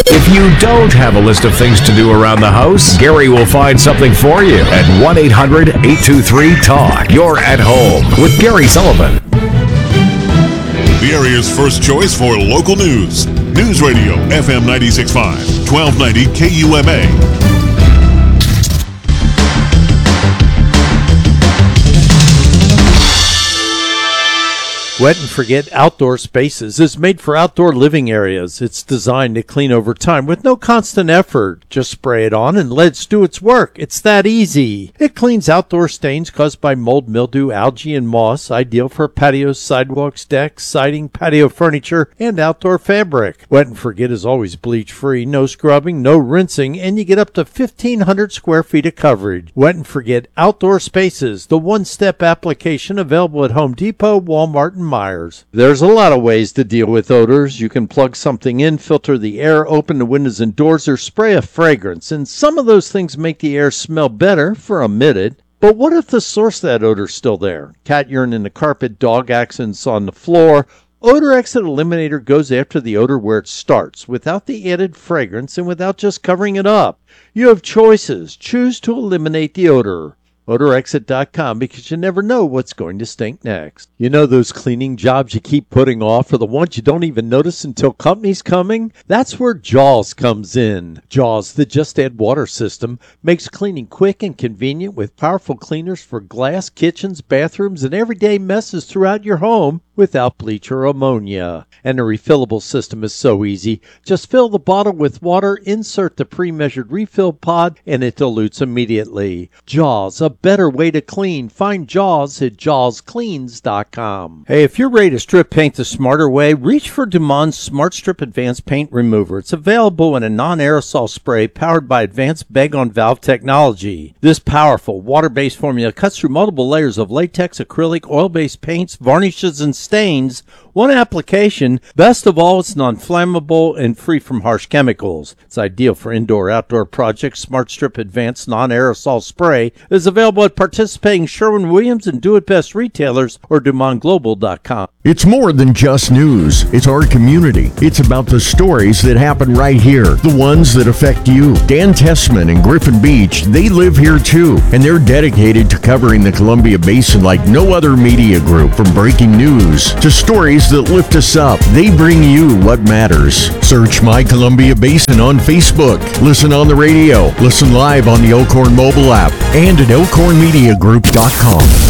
If you don't have a list of things to do around the house, Gary will find something for you at 1-800-823-TALK. You're at home with Gary Sullivan. The area's first choice for local news. News Radio, FM 96.5, 1290 KUMA. Wet and Forget Outdoor Spaces is made for outdoor living areas. It's designed to clean over time with no constant effort. Just spray it on and let it do its work. It's that easy. It cleans outdoor stains caused by mold, mildew, algae, and moss, ideal for patios, sidewalks, decks, siding, patio furniture, and outdoor fabric. Wet and Forget is always bleach-free, no scrubbing, no rinsing, and you get up to 1,500 square feet of coverage. Wet and Forget Outdoor Spaces, the one-step application available at Home Depot, Walmart, and Myers. There's a lot of ways to deal with odors. You can plug something in, filter the air, open the windows and doors, or spray a fragrance. And some of those things make the air smell better for a minute. But what if the source of that odor is still there? Cat urine in the carpet, dog accents on the floor. Odor Exit Eliminator goes after the odor where it starts, without the added fragrance and without just covering it up. You have choices. Choose to eliminate the odor. OdorExit.com, because you never know what's going to stink next. You know those cleaning jobs you keep putting off, or the ones you don't even notice until company's coming? That's where Jaws comes in. Jaws, the Just Add Water system, makes cleaning quick and convenient with powerful cleaners for glass, kitchens, bathrooms, and everyday messes throughout your home without bleach or ammonia. And the refillable system is so easy. Just fill the bottle with water, insert the pre-measured refill pod, and it dilutes immediately. Jaws, a better way to clean. Find Jaws at jawscleans.com. Hey, if you're ready to strip paint the smarter way, reach for Dumond's Smart Strip Advanced Paint Remover. It's available in a non-aerosol spray powered by advanced bag-on-valve technology. This powerful water-based formula cuts through multiple layers of latex, acrylic, oil-based paints, varnishes, and stains. One application. Best of all, it's non-flammable and free from harsh chemicals. It's ideal for indoor-outdoor projects. Smart Strip Advanced Non-Aerosol Spray is available at participating Sherwin-Williams and Do It Best retailers or DumondGlobal.com. It's more than just news. It's our community. It's about the stories that happen right here, the ones that affect you. Dan Tessman and Griffin Beach, they live here too, and they're dedicated to covering the Columbia Basin like no other media group. From breaking news to stories that lift us up, they bring you what matters. Search My Columbia Basin on Facebook. Listen on the radio. Listen live on the Elkhorn mobile app and at elkhornmediagroup.com.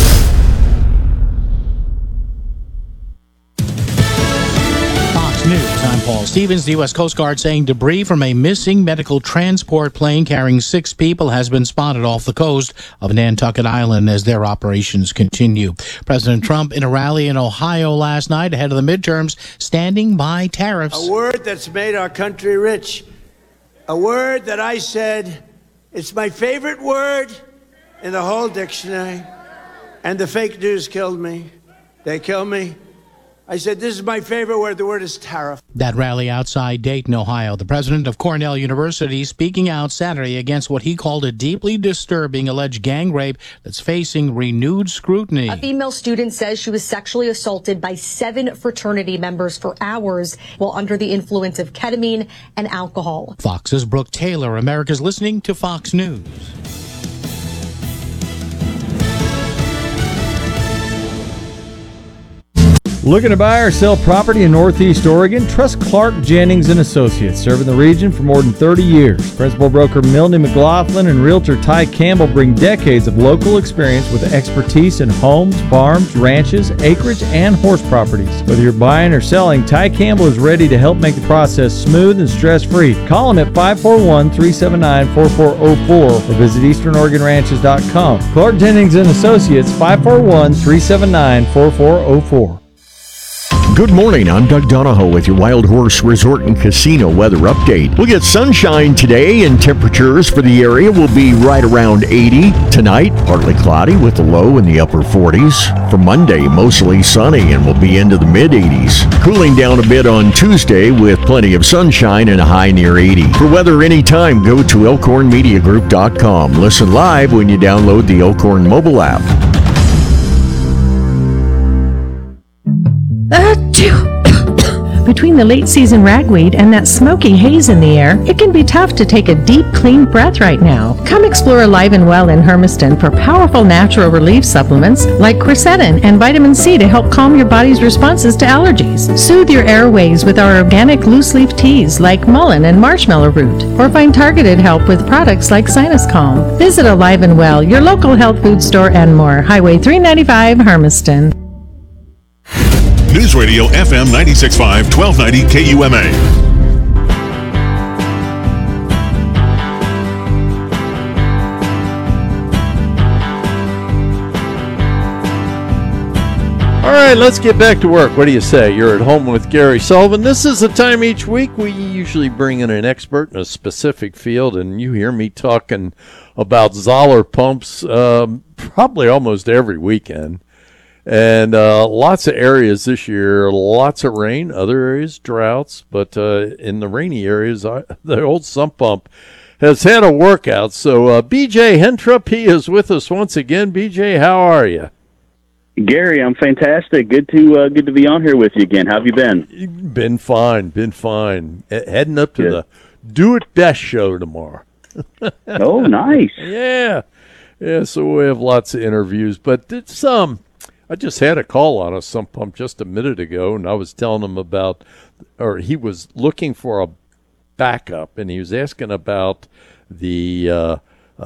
News. I'm Paul Stevens. The U.S. Coast Guard saying debris from a missing medical transport plane carrying 6 people has been spotted off the coast of Nantucket Island as their operations continue. President Trump in a rally in Ohio last night ahead of the midterms, standing by tariffs. A word that's made our country rich. A word that I said, it's my favorite word in the whole dictionary. And the fake news killed me. They killed me. I said, this is my favorite word. The word is tariff. That rally outside Dayton, Ohio. The president of Cornell University speaking out Saturday against what he called a deeply disturbing alleged gang rape that's facing renewed scrutiny. A female student says she was sexually assaulted by 7 fraternity members for hours while under the influence of ketamine and alcohol. Fox's Brooke Taylor. America's listening to Fox News. Looking to buy or sell property in Northeast Oregon? Trust Clark Jennings & Associates, serving the region for more than 30 years. Principal broker Milne McLaughlin and realtor Ty Campbell bring decades of local experience with expertise in homes, farms, ranches, acreage, and horse properties. Whether you're buying or selling, Ty Campbell is ready to help make the process smooth and stress-free. Call him at 541-379-4404 or visit easternoregonranches.com. Clark Jennings & Associates, 541-379-4404. Good morning, I'm Doug Donahoe with your Wild Horse Resort and Casino weather update. We'll get sunshine today and temperatures for the area will be right around 80. Tonight, partly cloudy with a low in the upper 40s. For Monday, mostly sunny and will be into the mid-80s. Cooling down a bit on Tuesday with plenty of sunshine and a high near 80. For weather anytime, go to elkhornmediagroup.com. Listen live when you download the Elkhorn mobile app. Between Between the late season ragweed and that smoky haze in the air, it can be tough to take a deep, clean breath right now. Come explore Alive and Well in Hermiston for powerful natural relief supplements like quercetin and vitamin C to help calm your body's responses to allergies. Soothe your airways with our organic loose leaf teas like mullein and marshmallow root, or find targeted help with products like Sinus Calm. Visit Alive and Well, your local health food store, and more. Highway 395, Hermiston. News Radio FM 96.5, 1290 KUMA. All right, let's get back to work. What do you say? You're at home with Gary Sullivan. This is the time each week we usually bring in an expert in a specific field, and you hear me talking about Zoller pumps probably almost every weekend. And lots of areas this year, lots of rain, other areas droughts, but in the rainy areas, the old sump pump has had a workout. So BJ Hentrup, he is with us once again. BJ, how are you? Gary, I'm fantastic. Good to be on here with you again. How have you been? Been fine. Heading up to the Do It Best show tomorrow. Oh, nice. Yeah. So we have lots of interviews, but it's I just had a call on a sump pump just a minute ago, and I was telling him he was looking for a backup, and he was asking about the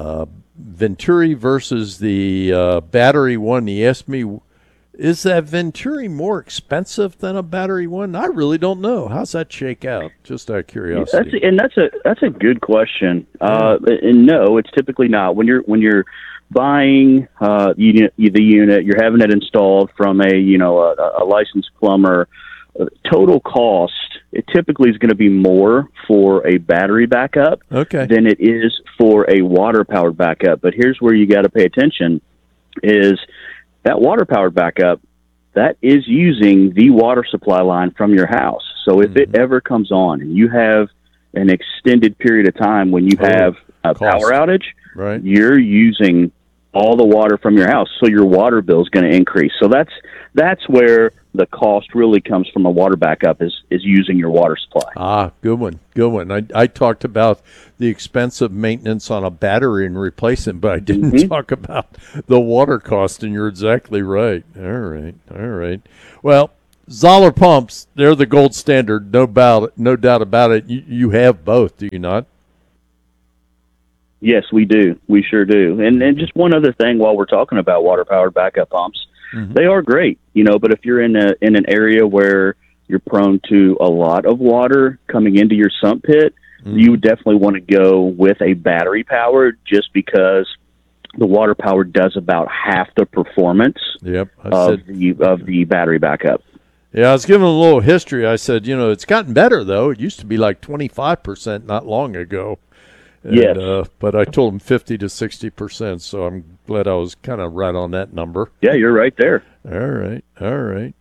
Venturi versus the battery one. He asked me, is that Venturi more expensive than a battery one? I really don't know. How's that shake out? Just out of curiosity. That's a good question. And no, it's typically not. When you're buying the unit, you're having it installed from a licensed plumber. Total cost, it typically is going to be more for a battery backup than it is for a water-powered backup. But here's where you got to pay attention: is that water-powered backup that is using the water supply line from your house. So if it ever comes on and you have an extended period of time when you have a power outage, right, you're using all the water from your house, so your water bill is going to increase. So that's where the cost really comes from a water backup is using your water supply. Good one. I talked about the expensive maintenance on a battery and replacement, but I didn't talk about the water cost, and you're exactly right. All right. Well, Zoller pumps, they're the gold standard, no doubt about it. You have both, do you not? Yes, we do. We sure do. And just one other thing while we're talking about water-powered backup pumps, they are great, but if you're in an area where you're prone to a lot of water coming into your sump pit, you would definitely want to go with a battery-powered just because the water-powered does about half the performance of the battery backup. Yeah, I was giving a little history. I said, it's gotten better, though. It used to be like 25% not long ago. And, but I told him 50 to 60%, so I'm glad I was kind of right on that number. Yeah, you're right there. All right.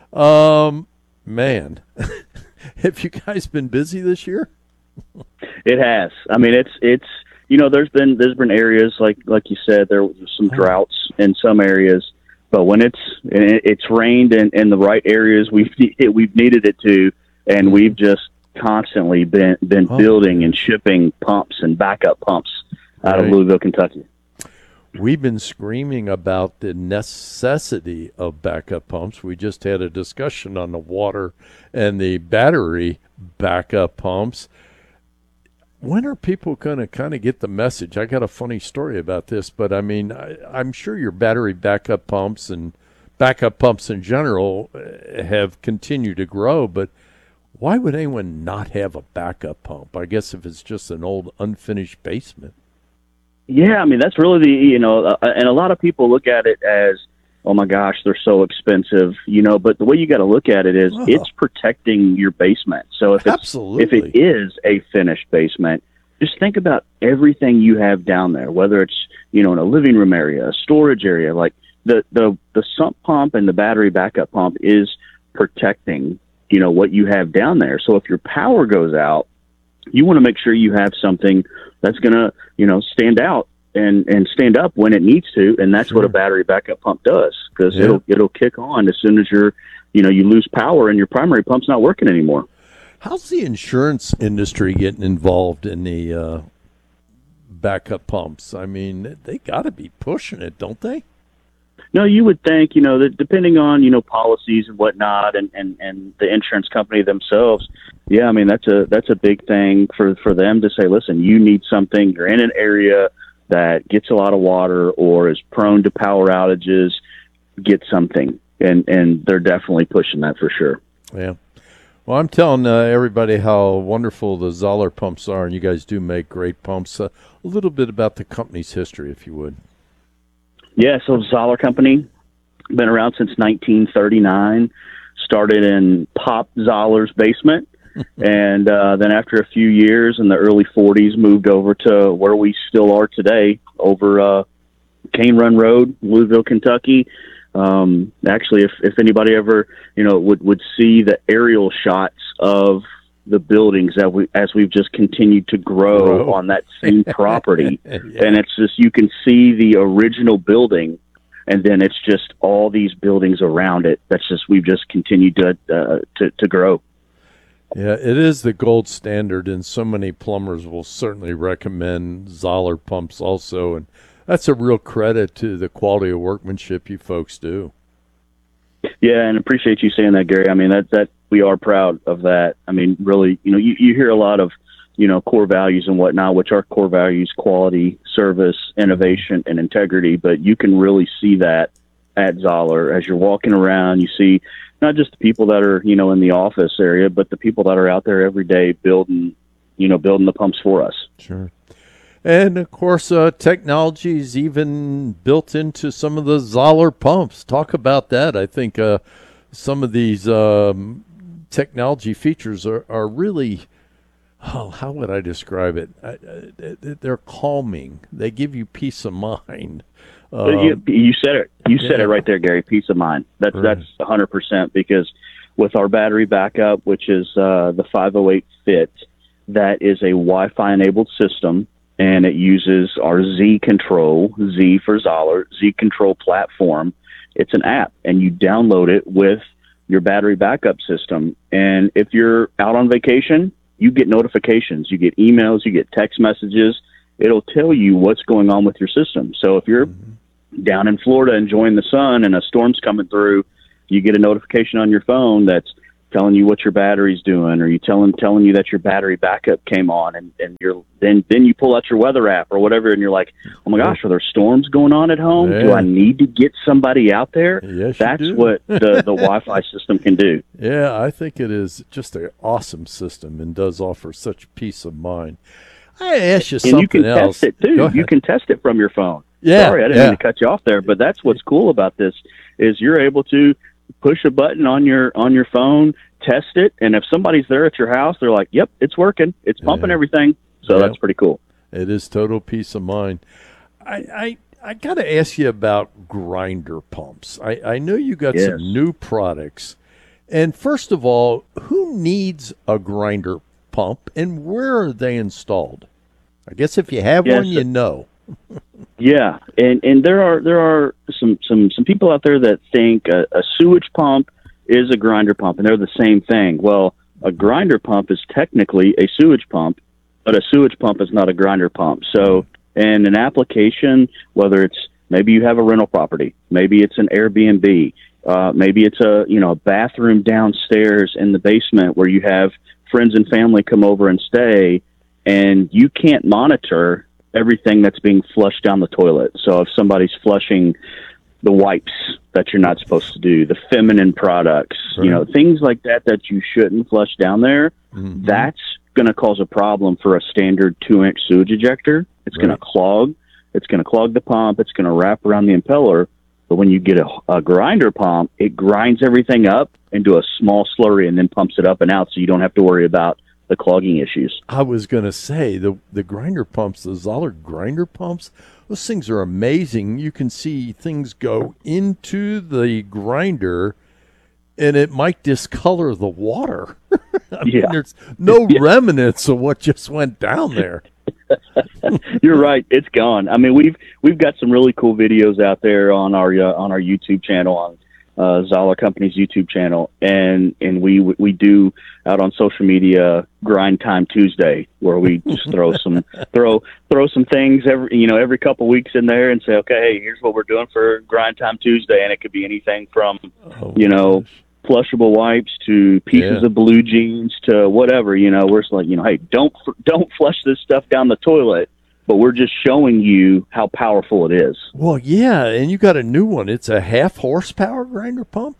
Man, have you guys been busy this year? It has. I mean, it's there's been areas like you said, there was some droughts in some areas, but when it's rained in the right areas, we've needed it to, and we've just constantly been building and shipping pumps and backup pumps out of Louisville, Kentucky. We've been screaming about the necessity of backup pumps. We just had a discussion on the water and the battery backup pumps. When are people going to kind of get the message? I got a funny story about this, but I mean, I'm sure your battery backup pumps and backup pumps in general have continued to grow, but why would anyone not have a backup pump? I guess if it's just an old unfinished basement. Yeah, I mean, that's really and a lot of people look at it as, oh my gosh, they're so expensive, but the way you got to look at it is it's protecting your basement. So if it is a finished basement, just think about everything you have down there, whether it's, in a living room area, a storage area, like the sump pump and the battery backup pump is protecting what you have down there. So if your power goes out, you want to make sure you have something that's going to, stand out and stand up when it needs to. And that's what a battery backup pump does, because it'll kick on as soon as you lose power and your primary pump's not working anymore. How's the insurance industry getting involved in the backup pumps? I mean, they got to be pushing it, don't they? No, you would think, that depending on, policies and whatnot and the insurance company themselves, yeah, I mean, that's a big thing for them to say, listen, you need something, you're in an area that gets a lot of water or is prone to power outages, get something. And they're definitely pushing that for sure. Yeah. Well, I'm telling everybody how wonderful the Zoller pumps are, and you guys do make great pumps. A little bit about the company's history, if you would. Yeah, so Zoller Company, been around since 1939, started in Pop Zoller's basement, and then after a few years in the early 40s, moved over to where we still are today, over Cane Run Road, Louisville, Kentucky. Actually, if anybody ever, would see the aerial shots of the buildings as we've just continued to grow on that same property. Yeah. And it's just, you can see the original building, and then it's just all these buildings around it. That's just, we've just continued to grow. Yeah, it is the gold standard, and so many plumbers will certainly recommend Zoller pumps also, and that's a real credit to the quality of workmanship you folks do. Yeah, and appreciate you saying that, Gary. I mean, that we are proud of that. I mean, really, you hear a lot of, core values and whatnot, which are core values: quality, service, innovation, and integrity. But you can really see that at Zoller as you're walking around. You see not just the people that are, in the office area, but the people that are out there every day building the pumps for us. Sure. And, of course, technology is even built into some of the Zoller pumps. Talk about that. I think some of these technology features are really, how would I describe it? They're calming. They give you peace of mind. You said it. You said it right there, Gary. Peace of mind. That's 100%, because with our battery backup, which is the 508 Fit, that is a Wi-Fi enabled system. And it uses our Z Control, Z for Zoller, Z Control platform. It's an app, and you download it with your battery backup system. And if you're out on vacation, you get notifications, you get emails, you get text messages. It'll tell you what's going on with your system. So if you're down in Florida enjoying the sun and a storm's coming through, you get a notification on your phone that's telling you what your battery's doing, or you telling you that your battery backup came on, and you're then you pull out your weather app or whatever, and you're like, oh my gosh, are there storms going on at home? Yeah. Do I need to get somebody out there? Yes, that's what the Wi-Fi system can do. Yeah, I think it is just an awesome system and does offer such peace of mind. I ask you something else. And you can test it too. You can test it from your phone. Yeah, sorry, I didn't mean to cut you off there, but that's what's cool about this is you're able to push a button on your phone, test it, and if somebody's there at your house, they're like, yep, it's working, it's pumping everything. So that's pretty cool. It is total peace of mind. I got to ask you about grinder pumps. I know you got some new products. And first of all, who needs a grinder pump, and where are they installed? I guess if you have one, you know. Yeah, and there are some people out there that think a sewage pump is a grinder pump, and they're the same thing. Well, a grinder pump is technically a sewage pump, but a sewage pump is not a grinder pump. So in an application, whether it's maybe you have a rental property, maybe it's an Airbnb, maybe it's a bathroom downstairs in the basement where you have friends and family come over and stay, and you can't monitor everything that's being flushed down the toilet. So if somebody's flushing the wipes that you're not supposed to do, the feminine products, things like that you shouldn't flush down there, that's going to cause a problem for a standard 2-inch sewage ejector. It's going to clog. It's going to clog the pump. It's going to wrap around the impeller. But when you get a grinder pump, it grinds everything up into a small slurry and then pumps it up and out, so you don't have to worry about the clogging issues. I was going to say, the grinder pumps, the Zoller grinder pumps, those things are amazing. You can see things go into the grinder, and it might discolor the water. I mean, there's no remnants of what just went down there. You're right. It's gone. I mean, we've got some really cool videos out there on our YouTube channel on Zoller Company's YouTube channel, and we do out on social media Grind Time Tuesday, where we just throw some things every couple weeks in there and say, okay, hey, here's what we're doing for Grind Time Tuesday, and it could be anything from flushable wipes to pieces of blue jeans to whatever. We're just like, hey, don't flush this stuff down the toilet. But we're just showing you how powerful it is. Well, yeah, and you got a new one. It's a half horsepower grinder pump?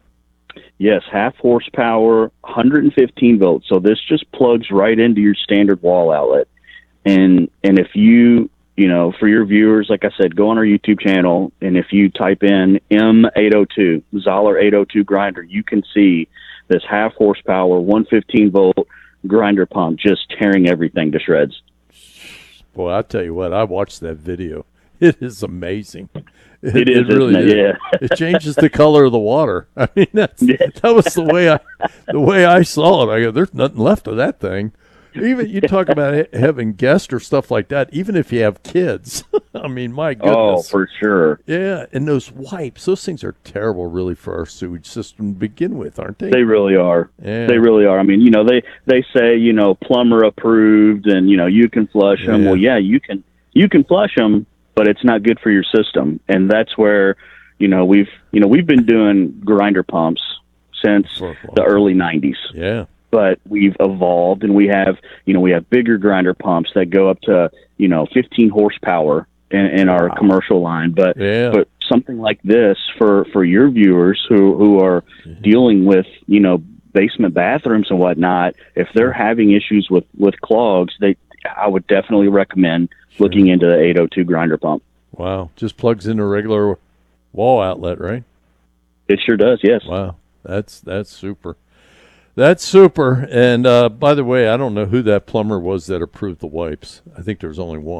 Yes, half horsepower, 115 volts. So this just plugs right into your standard wall outlet. And if you, for your viewers, like I said, go on our YouTube channel, and if you type in M802, Zoller 802 grinder, you can see this half horsepower, 115 volt grinder pump just tearing everything to shreds. Boy, I tell you what, I watched that video. It is amazing. It is, really isn't it? Yeah. It changes the color of the water. I mean, that was the way I saw it. I go, there's nothing left of that thing. Even you talk about having guests or stuff like that, even if you have kids. I mean, my goodness. Oh, for sure. Yeah, and those wipes, those things are terrible really for our sewage system to begin with, aren't they? They really are. Yeah. They really are. I mean, they say, plumber approved and, you can flush them. Well, yeah, you can flush them, but it's not good for your system. And that's where, we've been doing grinder pumps since the early 90s. Yeah. But we've evolved, and we have bigger grinder pumps that go up to 15 horsepower in our commercial line. But something like this for your viewers who are dealing with basement bathrooms and whatnot, if they're having issues with clogs, I would definitely recommend looking into the 802 grinder pump. Wow, just plugs into a regular wall outlet, right? It sure does. Yes. Wow, that's super. That's super. And by the way, I don't know who that plumber was that approved the wipes. I think there's only one.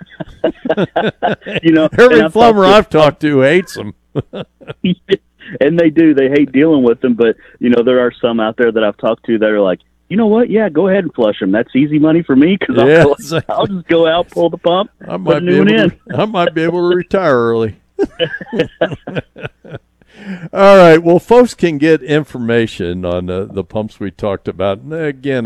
Every plumber I've talked to hates them. And they do. They hate dealing with them. But, there are some out there that I've talked to that are like, you know what? Yeah, go ahead and flush them. That's easy money for me because I'll just go out, pull the pump, put a new one in. I might be able to retire early. All right. Well, folks can get information on the pumps we talked about. And again,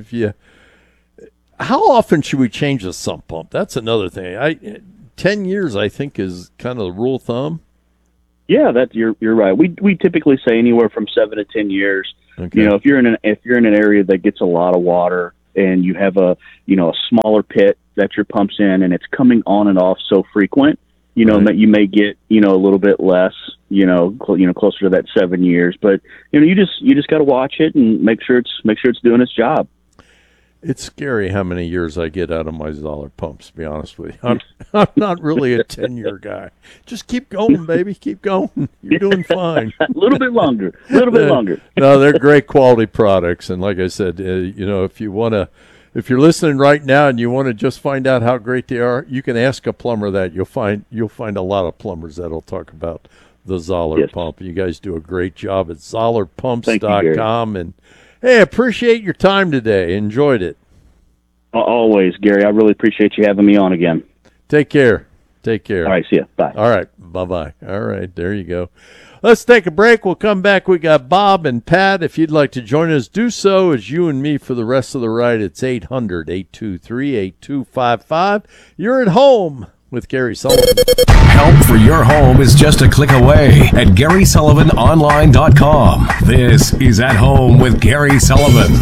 how often should we change a sump pump? That's another thing. 10 years, I think, is kind of the rule of thumb. Yeah, you're right. We typically say anywhere from 7 to 10 years. Okay. If you're in an area that gets a lot of water and you have a smaller pit that your pump's in and it's coming on and off so frequent, that you may get, a little bit less, closer to that 7 years. But, you just got to watch it and make sure it's doing its job. It's scary how many years I get out of my Zoller pumps, to be honest with you. I'm not really a 10-year guy. Just keep going, baby. Keep going. You're doing fine. A little bit longer. No, they're great quality products. And like I said, if you're listening right now and you want to just find out how great they are, you can ask a plumber that. You'll find a lot of plumbers that'll talk about the Zoller pump. You guys do a great job at ZollerPumps.com. And hey, appreciate your time today. Enjoyed it. Always, Gary. I really appreciate you having me on again. Take care. All right, see ya. Bye. All right, bye-bye. All right, there you go. Let's take a break. We'll come back. We got Bob and Pat. If you'd like to join us, do so as you and me for the rest of the ride. It's 800-823-8255. You're at home with Gary Sullivan. Help for your home is just a click away at GarySullivanOnline.com. This is At Home with Gary Sullivan.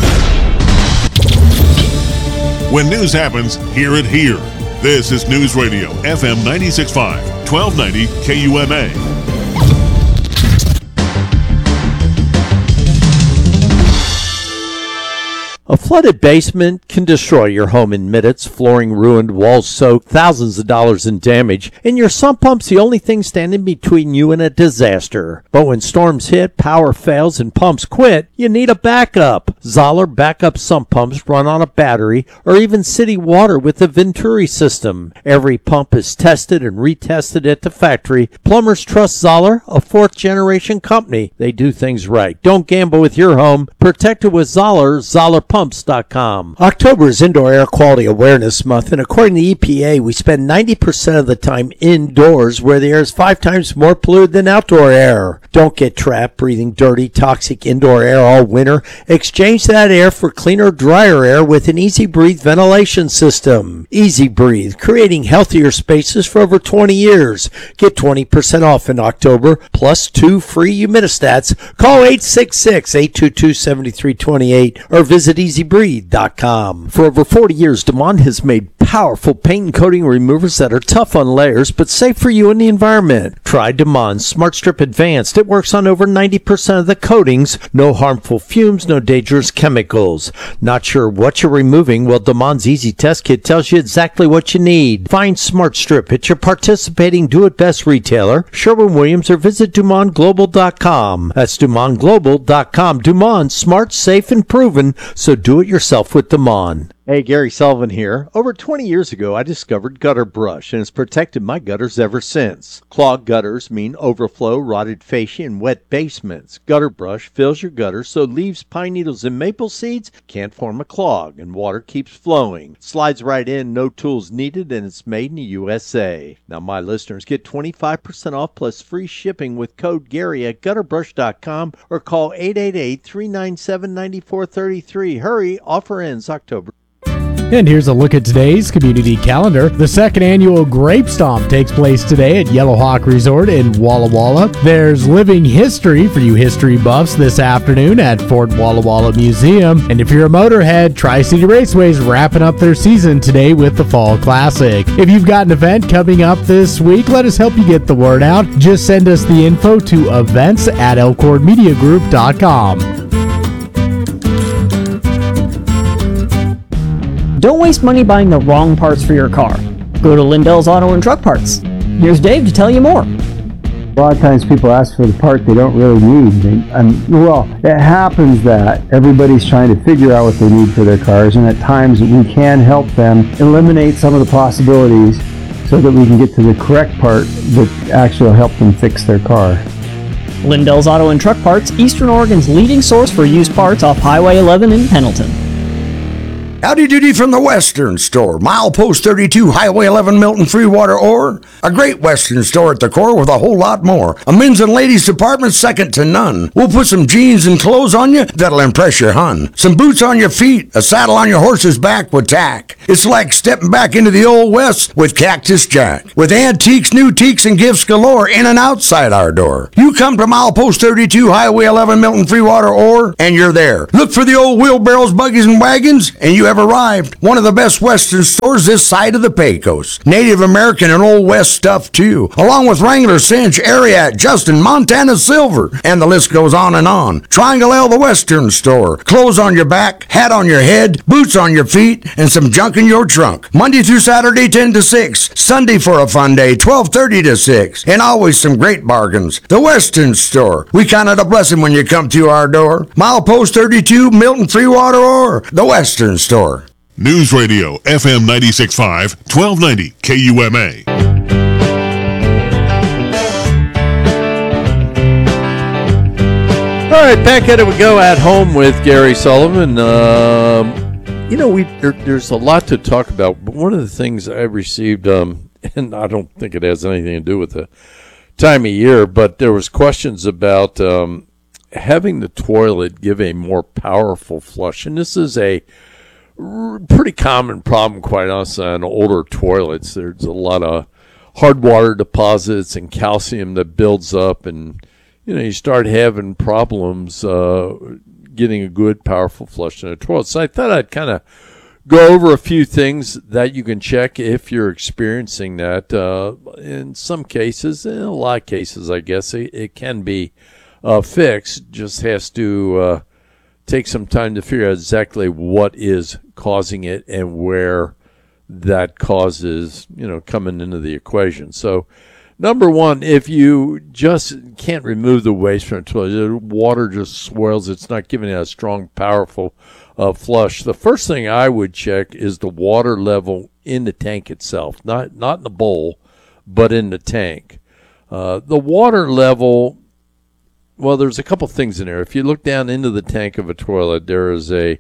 When news happens, hear it here. This is News Radio, FM 96.5, 1290 KUMA. A flooded basement can destroy your home in minutes. Flooring ruined, walls soaked, thousands of dollars in damage. And your sump pump's the only thing standing between you and a disaster. But when storms hit, power fails, and pumps quit, you need a backup. Zoller backup sump pumps run on a battery or even city water with the Venturi system. Every pump is tested and retested at the factory. Plumbers trust Zoller, a fourth-generation company. They do things right. Don't gamble with your home. Protect it with Zoller, ZollerPumps.com. DemonPulse.com. October is Indoor Air Quality Awareness Month, and according to the EPA, we spend 90% of the time indoors where the air is 5 times more polluted than outdoor air. Don't get trapped breathing dirty, toxic indoor air all winter. Exchange that air for cleaner, drier air with an Easy Breathe ventilation system. Easy Breathe, creating healthier spaces for over 20 years. Get 20% off in October, plus 2 free humidistats. Call 866-822-7328 or visit EasyBreathe.com. For over 40 years, Demond has made powerful paint and coating removers that are tough on layers but safe for you and the environment. Try Demond Smart Strip Advanced. It works on over 90% of the coatings. No harmful fumes, no dangerous chemicals. Not sure what you're removing? Well, Demond's Easy Test Kit tells you exactly what you need. Find Smart Strip at your participating Do-It-Best retailer, Sherwin-Williams, or visit DumontGlobal.com. That's DumontGlobal.com. Dumont, smart, safe, and proven, so do it yourself with Demond. Hey, Gary Sullivan here. Over 20 years ago, I discovered Gutter Brush, and it's protected my gutters ever since. Clogged gutters mean overflow, rotted fascia, and wet basements. Gutter Brush fills your gutters so leaves, pine needles, and maple seeds can't form a clog, and water keeps flowing. Slides right in, no tools needed, and it's made in the USA. Now, my listeners get 25% off plus free shipping with code Gary at gutterbrush.com or call 888-397-9433. Hurry, offer ends October. And here's a look at today's community calendar. The second annual Grape Stomp takes place today at Yellow Hawk Resort in Walla Walla. There's Living History for you history buffs this afternoon at Fort Walla Walla Museum. And if you're a motorhead, Tri-City Raceway's wrapping up their season today with the Fall Classic. If you've got an event coming up this week, let us help you get the word out. Just send us the info to events@elkhornmediagroup.com. Don't waste money buying the wrong parts for your car. Go to Lindell's Auto and Truck Parts. Here's Dave to tell you more. A lot of times people ask for the part they don't really need. It happens that everybody's trying to figure out what they need for their cars, and at times we can help them eliminate some of the possibilities so that we can get to the correct part that actually will help them fix their car. Lindell's Auto and Truck Parts, Eastern Oregon's leading source for used parts off Highway 11 in Pendleton. Howdy doody from the Western Store. Milepost 32, Highway 11, Milton Freewater Ore. A great Western store at the core with a whole lot more. A men's and ladies department second to none. We'll put some jeans and clothes on you that'll impress your hun. Some boots on your feet, a saddle on your horse's back with tack. It's like stepping back into the old West with Cactus Jack. With antiques, new teaks, and gifts galore in and outside our door. You come to Milepost 32, Highway 11, Milton Freewater Ore, and you're there. Look for the old wheelbarrows, buggies, and wagons, and you have arrived. One of the best Western stores this side of the Pecos. Native American and Old West stuff too, along with Wrangler, Cinch, Ariat, Justin, Montana Silver, and the list goes on and on. Triangle L, the Western Store. Clothes on your back, hat on your head, boots on your feet, and some junk in your trunk. Monday through Saturday, 10 to 6. Sunday for a fun day, 12:30 to 6. And always some great bargains. The Western Store. We count it a blessing when you come to our door. Milepost 32, Milton Freewater Ore. The Western Store. News Radio, FM 96.5, 1290 KUMA. All right, back at it we go at home with Gary Sullivan. There's a lot to talk about, but one of the things I received, and I don't think it has anything to do with the time of year, but there was questions about having the toilet give a more powerful flush, and this is a pretty common problem, quite honestly, on older toilets. There's a lot of hard water deposits and calcium that builds up, and you start having problems getting a good, powerful flush in a toilet. So I thought I'd kind of go over a few things that you can check if you're experiencing that. In some cases, in a lot of cases, I guess, it can be fixed. Just has to take some time to figure out exactly what is causing it and where that cause is, coming into the equation. So, number one, if you just can't remove the waste from the toilet, the water just swirls, it's not giving it a strong, powerful flush. The first thing I would check is the water level in the tank itself, not in the bowl, but in the tank. The water level, well, there's a couple things in there. If you look down into the tank of a toilet, there is a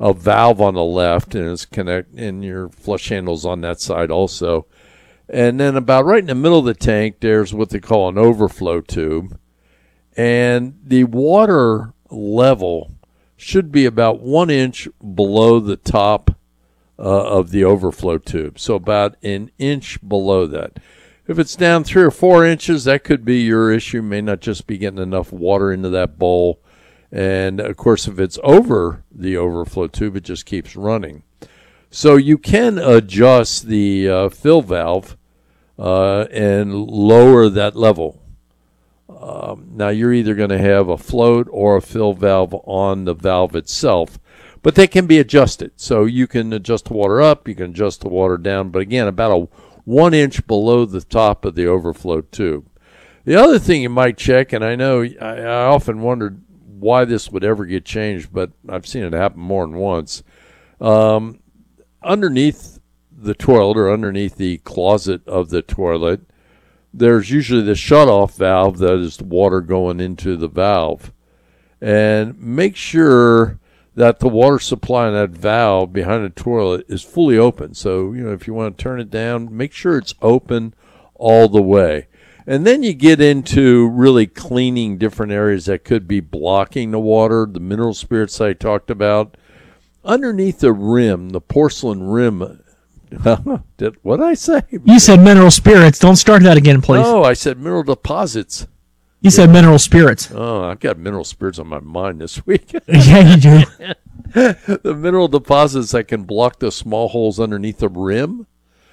a valve on the left, and it's and your flush handle's on that side also. And then about right in the middle of the tank, there's what they call an overflow tube. And the water level should be about 1 inch below the top of the overflow tube. So about an inch below that. If it's down 3 or 4 inches, that could be your issue. May not just be getting enough water into that bowl. And, of course, if it's over the overflow tube, it just keeps running. So you can adjust the fill valve and lower that level. Now, you're either going to have a float or a fill valve on the valve itself, but they can be adjusted. So you can adjust the water up, you can adjust the water down, but again, about a 1 inch below the top of the overflow tube. The other thing you might check, and I know I often wondered why this would ever get changed, but I've seen it happen more than once. Underneath the toilet or underneath the closet of the toilet, there's usually the shutoff valve that is the water going into the valve. And make sure that the water supply in that valve behind the toilet is fully open. So, if you want to turn it down, make sure it's open all the way. And then you get into really cleaning different areas that could be blocking the water, the mineral spirits I talked about. Underneath the rim, the porcelain rim, what did I say? You said mineral spirits. Don't start that again, please. No, I said mineral deposits. You said mineral spirits. Oh, I've got mineral spirits on my mind this week. Yeah, you do. The mineral deposits that can block the small holes underneath the rim.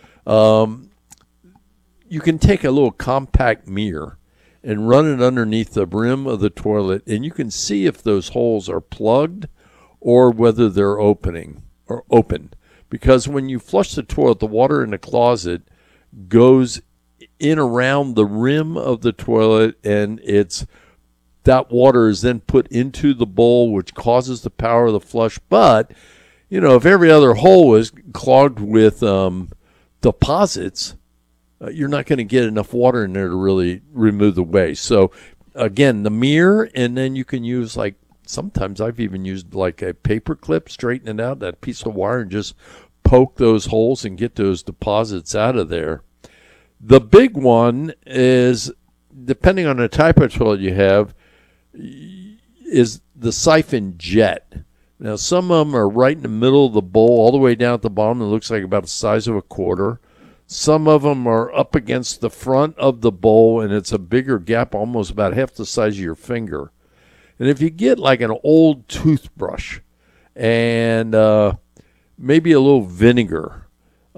You can take a little compact mirror and run it underneath the rim of the toilet, and you can see if those holes are plugged or whether they're open. Because when you flush the toilet, the water in the closet goes in around the rim of the toilet, and that water is then put into the bowl, which causes the power of the flush. But, if every other hole is clogged with deposits, you're not going to get enough water in there to really remove the waste. So, again, the mirror, and then you can use, sometimes I've even used a paper clip, straighten it out, that piece of wire, and just poke those holes and get those deposits out of there. The big one is, depending on the type of toilet you have, is the siphon jet. Now, some of them are right in the middle of the bowl, all the way down at the bottom. It looks like about the size of a quarter. Some of them are up against the front of the bowl, and it's a bigger gap, almost about half the size of your finger. And if you get an old toothbrush and maybe a little vinegar